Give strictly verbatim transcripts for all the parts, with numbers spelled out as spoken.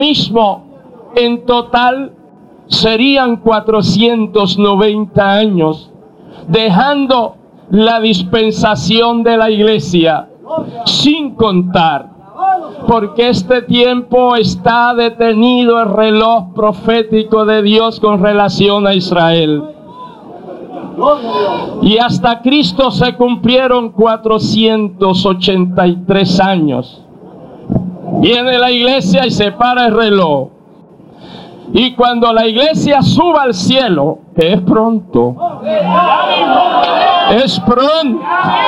mismo en total serían cuatrocientos noventa años, dejando la dispensación de la iglesia sin contar, porque este tiempo está detenido el reloj profético de Dios con relación a Israel. Y hasta Cristo se cumplieron cuatrocientos ochenta y tres años. Viene la iglesia y se para el reloj. Y cuando la iglesia suba al cielo, que es pronto, es pronto,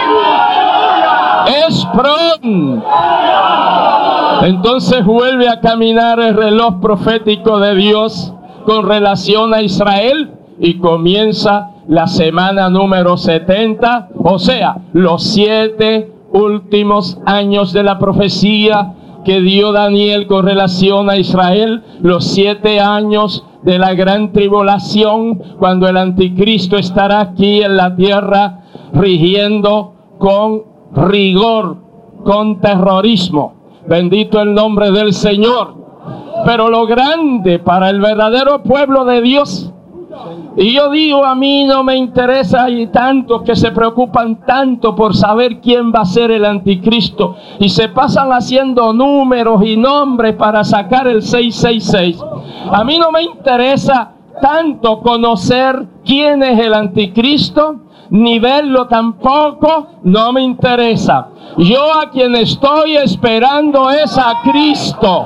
es pronto, entonces vuelve a caminar el reloj profético de Dios con relación a Israel y comienza la semana número setenta, o sea, los siete últimos años de la profecía que dio Daniel con relación a Israel, los siete años de la gran tribulación, cuando el anticristo estará aquí en la tierra rigiendo con rigor, con terrorismo. Bendito el nombre del Señor. Pero lo grande para el verdadero pueblo de Dios, y yo digo, a mí no me interesa, hay tantos que se preocupan tanto por saber quién va a ser el anticristo y se pasan haciendo números y nombres para sacar el seiscientos sesenta y seis. A mí no me interesa tanto conocer quién es el anticristo, ni verlo tampoco, no me interesa. Yo a quien estoy esperando es a Cristo.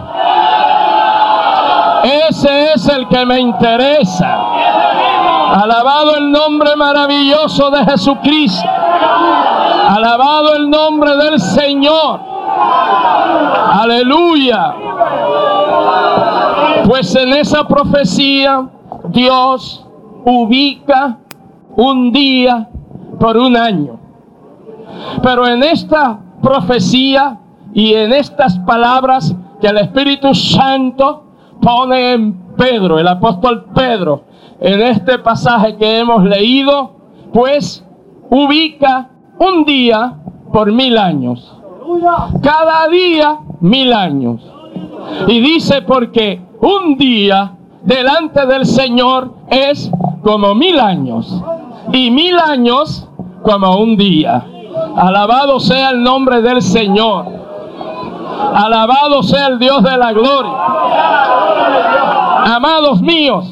Ese es el que me interesa. Alabado el nombre maravilloso de Jesucristo. Alabado el nombre del Señor. Aleluya. Pues en esa profecía Dios ubica un día por un año. Pero en esta profecía y en estas palabras que el Espíritu Santo pone en Pedro, el apóstol Pedro, en este pasaje que hemos leído, pues ubica un día por mil años. Cada día mil años. Y dice, porque un día delante del Señor es como mil años, y mil años como un día. Alabado sea el nombre del Señor. Alabado sea el Dios de la gloria. Amados míos,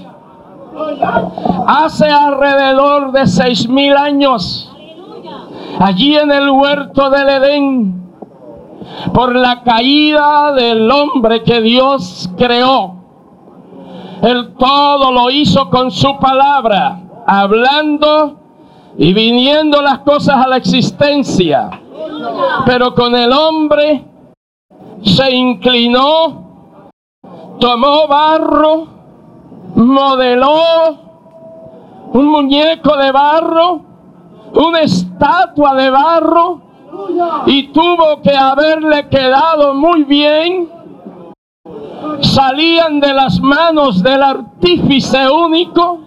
hace alrededor de seis mil años, allí en el huerto del Edén, por la caída del hombre que Dios creó, Él todo lo hizo con su palabra, hablando y viniendo las cosas a la existencia. Pero con el hombre se inclinó, tomó barro, modeló un muñeco de barro, una estatua de barro, y tuvo que haberle quedado muy bien. Salían de las manos del artífice único,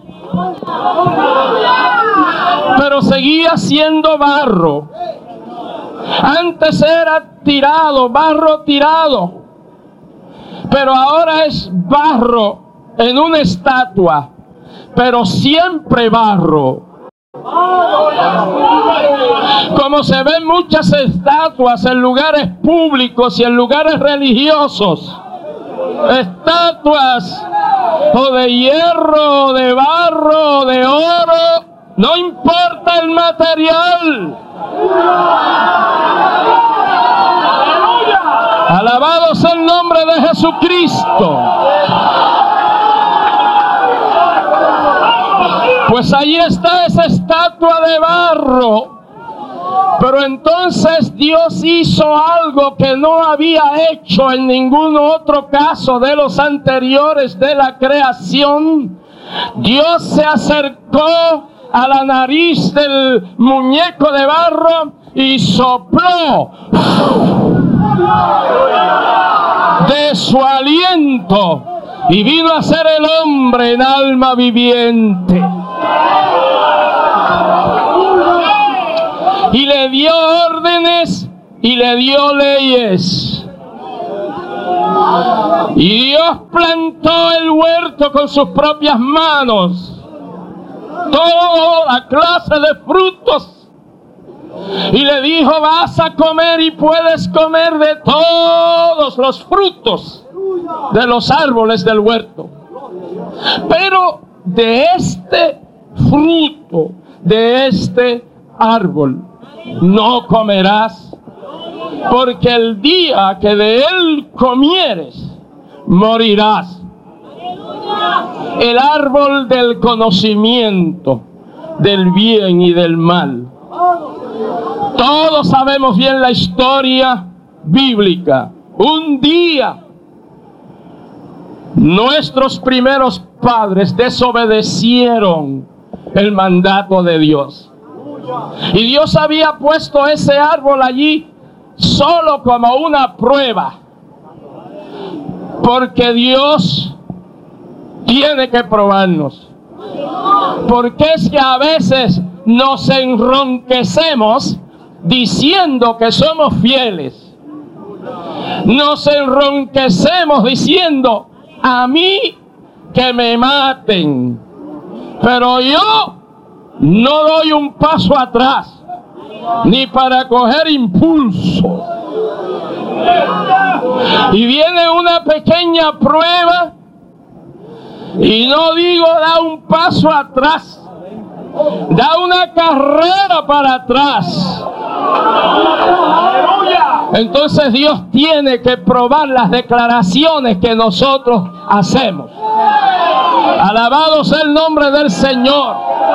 pero seguía siendo barro. Antes era tirado, barro tirado, pero ahora es barro en una estatua, pero siempre barro. Como se ven muchas estatuas en lugares públicos y en lugares religiosos, estatuas o de hierro, o de barro, o de oro, no importa el material. Alabado sea el nombre de Jesucristo. Pues allí está esa estatua de barro. Pero entonces Dios hizo algo que no había hecho en ningún otro caso de los anteriores de la creación. Dios se acercó a la nariz del muñeco de barro y sopló de su aliento, y vino a ser el hombre en alma viviente. Y le dio órdenes y le dio leyes. Y Dios plantó el huerto con sus propias manos. Toda clase de frutos. Y le dijo, vas a comer y puedes comer de todos los frutos de los árboles del huerto. Pero de este fruto, de este árbol, no comerás, porque el día que de él comieres, morirás. El árbol del conocimiento del bien y del mal. Todos sabemos bien la historia bíblica. Un día, nuestros primeros padres desobedecieron el mandato de Dios. Y Dios había puesto ese árbol allí solo como una prueba. Porque Dios tiene que probarnos. Porque es que a veces nos enronquecemos diciendo que somos fieles. Nos enronquecemos diciendo, a mí que me maten, pero yo no doy un paso atrás, ni para coger impulso. Y viene una pequeña prueba, y no digo da un paso atrás, da una carrera para atrás. Entonces Dios tiene que probar las declaraciones que nosotros hacemos. Alabado sea el nombre del Señor.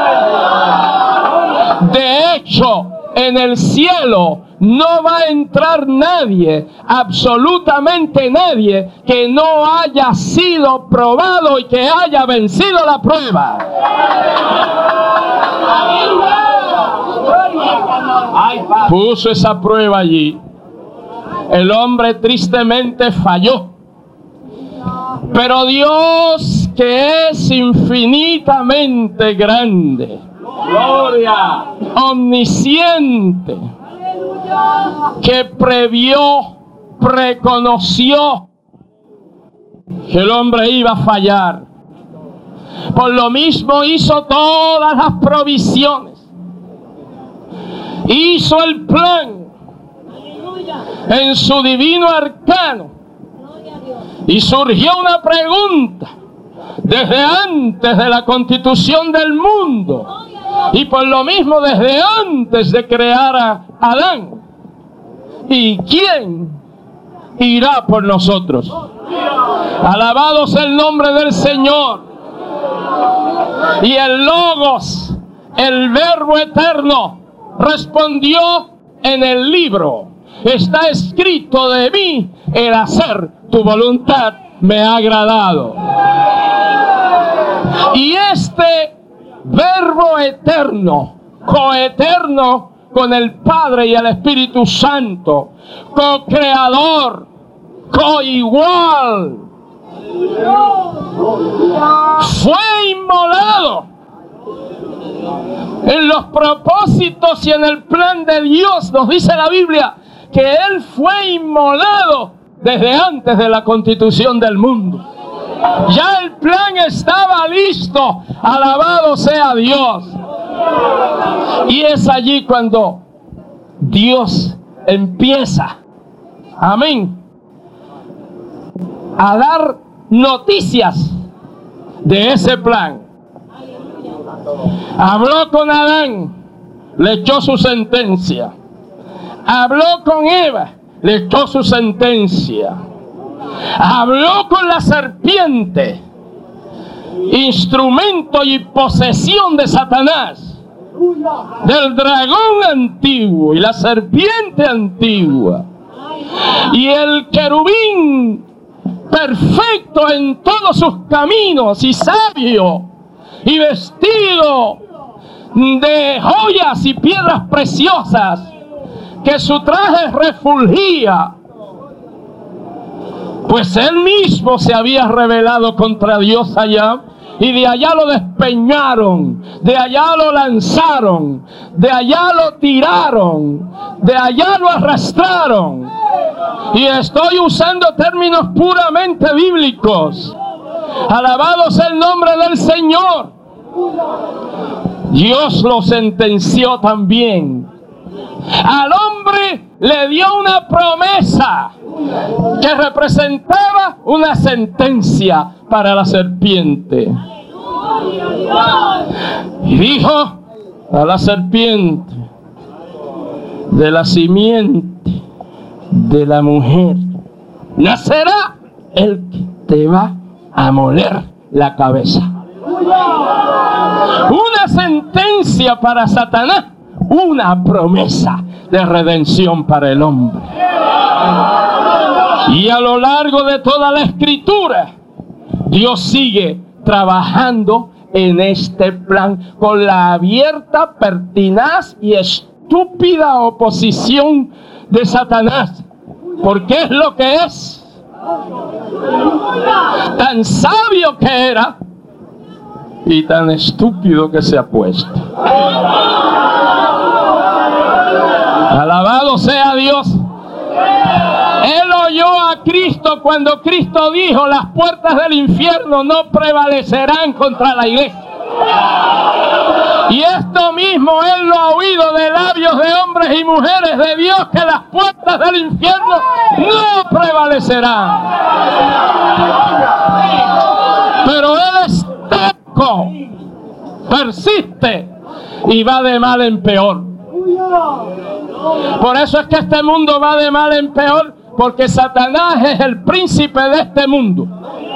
De hecho, en el cielo no va a entrar nadie, absolutamente nadie, que no haya sido probado y que haya vencido la prueba. Puso esa prueba allí. El hombre tristemente falló. Pero Dios, que es infinitamente grande, gloria, omnisciente, que previó, preconoció que el hombre iba a fallar. Por lo mismo hizo todas las provisiones. Hizo el plan en su divino arcano. Y surgió una pregunta desde antes de la constitución del mundo. Y por lo mismo desde antes de crear a Adán. ¿Y quién irá por nosotros? Alabado sea el nombre del Señor. Y el Logos, el Verbo eterno, respondió en el libro. Está escrito de mí, el hacer tu voluntad me ha agradado. Y este Verbo eterno, coeterno con el Padre y el Espíritu Santo, co-creador, co-igual, fue inmolado en los propósitos y en el plan de Dios. Nos dice la Biblia que Él fue inmolado desde antes de la constitución del mundo. Ya el plan estaba listo. Alabado sea Dios. Y es allí cuando Dios empieza, amén, a dar noticias de ese plan. Habló con Adán, le echó su sentencia. Habló con Eva, le echó su sentencia. Habló con la serpiente, instrumento y posesión de Satanás, del dragón antiguo y la serpiente antigua. Y el querubín perfecto en todos sus caminos y sabio y vestido de joyas y piedras preciosas, que su traje refulgía, pues él mismo se había rebelado contra Dios allá, y de allá lo despeñaron, de allá lo lanzaron, de allá lo tiraron, de allá lo arrastraron, Y estoy usando términos puramente bíblicos. Alabado sea el nombre del Señor. Dios lo sentenció también. Al hombre le dio una promesa que representaba una sentencia para la serpiente. Y dijo a la serpiente: de la simiente de la mujer nacerá el que te va a moler la cabeza. Una sentencia para Satanás, una promesa de redención para el hombre. Y a lo largo de toda la Escritura, Dios sigue trabajando en este plan con la abierta, pertinaz y estúpida oposición de Satanás. Porque es lo que es. Tan sabio que era y tan estúpido que se ha puesto. Alabado sea Dios. Él oyó a Cristo cuando Cristo dijo: las puertas del infierno no prevalecerán contra la iglesia. Y esto mismo Él lo ha oído de labios de hombres y mujeres de Dios, que las puertas del infierno no prevalecerán. Pero Él es terco, persiste y va de mal en peor. Por eso es que este mundo va de mal en peor, porque Satanás es el príncipe de este mundo.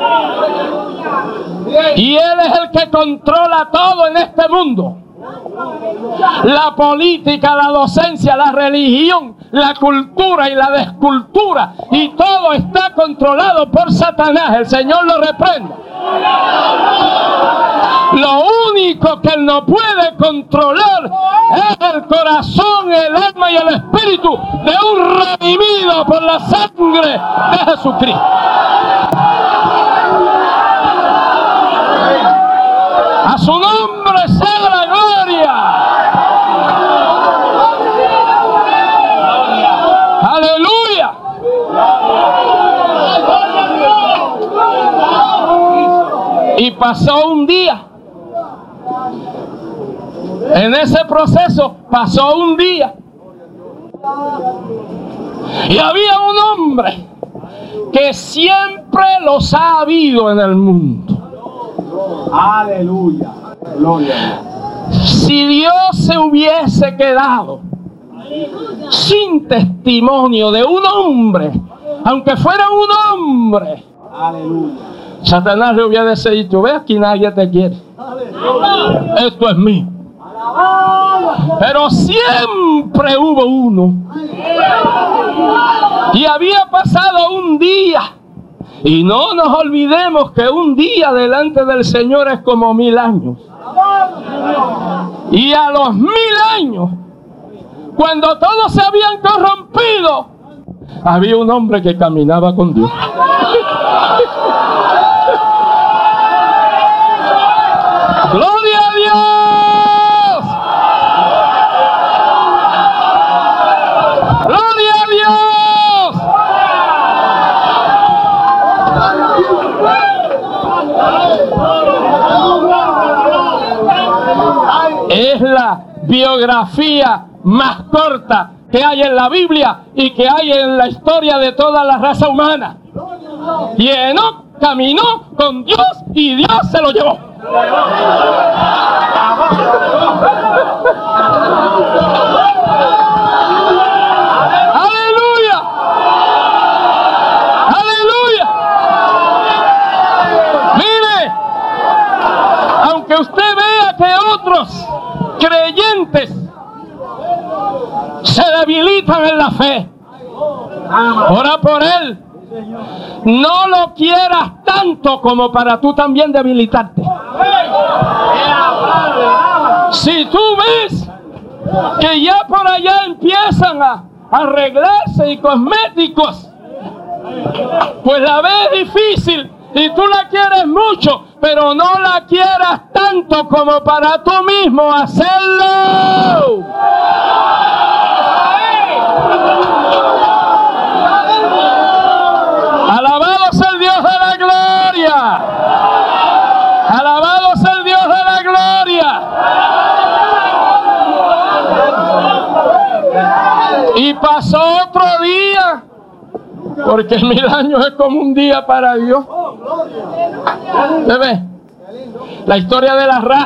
Y él es el que controla todo en este mundo. La política, la docencia, la religión, la cultura y la descultura. Y todo está controlado por Satanás. El Señor lo reprenda. Lo único que él no puede controlar es el corazón, el alma y el espíritu de un redimido por la sangre de Jesucristo. A su nombre sea la gloria. Aleluya. Y pasó un día. En ese proceso pasó un día. Y había un hombre que siempre los ha habido en el mundo. Aleluya. Gloria. Si Dios se hubiese quedado sin testimonio de un hombre, aunque fuera un hombre, Aleluya. Satanás le hubiese dicho: ve, aquí nadie te quiere. Esto es mío. Pero siempre hubo uno. Y había pasado un día. Y no nos olvidemos que un día delante del Señor es como mil años. Y a los mil años, cuando todos se habían corrompido, había un hombre que caminaba con Dios. ¡Gloria a Dios! ¡Gloria a Dios! Es la biografía más corta que hay en la Biblia y que hay en la historia de toda la raza humana. Y Enoc caminó con Dios y Dios se lo llevó. ¡Aleluya! ¡Aleluya! Mire, aunque usted vea que otros creyentes se debilitan en la fe, ora por él. No lo quieras tanto como para tú también debilitarte. Si tú ves que ya por allá empiezan a arreglarse y cosméticos, pues la ves difícil y tú la quieres mucho, pero no la quieras tanto como para tú mismo hacerlo. Y pasó otro día, porque mil años es como un día para Dios. ¿Se ve? La historia de la raza